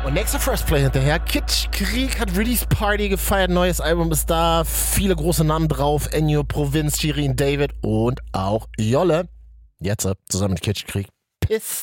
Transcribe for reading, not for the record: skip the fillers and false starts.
Und nächster First Play hinterher. Kitsch Krieg hat Release Party gefeiert. Neues Album ist da. Viele große Namen drauf. Ennio, Provinz, Shirin David und auch Jolle. Jetzt zusammen mit Kitsch Krieg. Pissed.